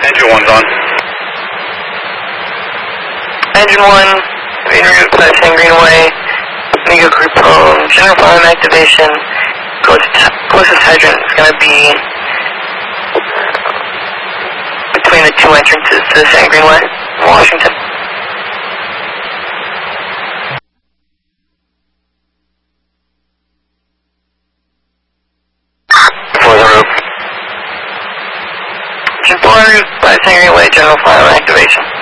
Engine 1's on. Engine 1, main route, 5 San Greenway, Amigo Group Home, general firearm activation, closest hydrant is going to be between the two entrances to the San Greenway, Washington. For the route. Engine 4, 5 San Greenway, general firearm activation.